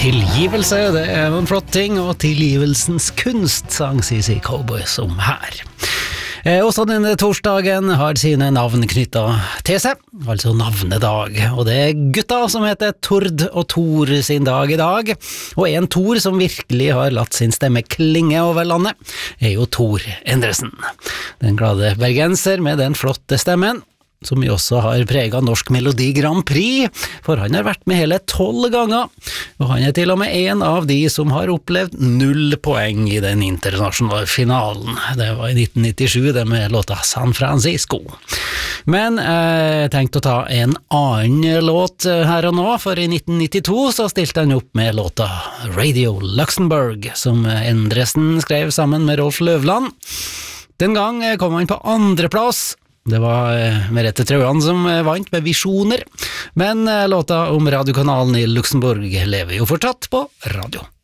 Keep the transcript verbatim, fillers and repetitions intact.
tilgivelse, det er en flott ting, og tilgivelsens kunst, sang C C Cowboys om her. Eh, også denne torsdagen har sine navn knyttet til seg, altså navnedag, og det er gutta som heter Tord og Tor sin dag i dag, og en Tor som virkelig har latt sin stemme klinge over landet, er jo Tor Endresen. Den glade bergenser med den flotte stemmen, som jo også har preget Norsk Melodi Grand Prix, for han har vært med hele tolv ganger, og han er til og med en av de som har opplevd null poeng i den internasjonale finalen. Det var i nitten nittisju, det med låta San Francisco. Men eh, jeg tenkte å ta en annen låt her og nå, for i nitten nittito så stilte han opp med låta Radio Luxembourg, som Endresen skrev sammen med Rolf Løvland. Den gang kom han på andre plass. Det var Merete Trauan som vant med Visjoner, men låta om radiokanalen i Luxembourg lever jo fortsatt på radio.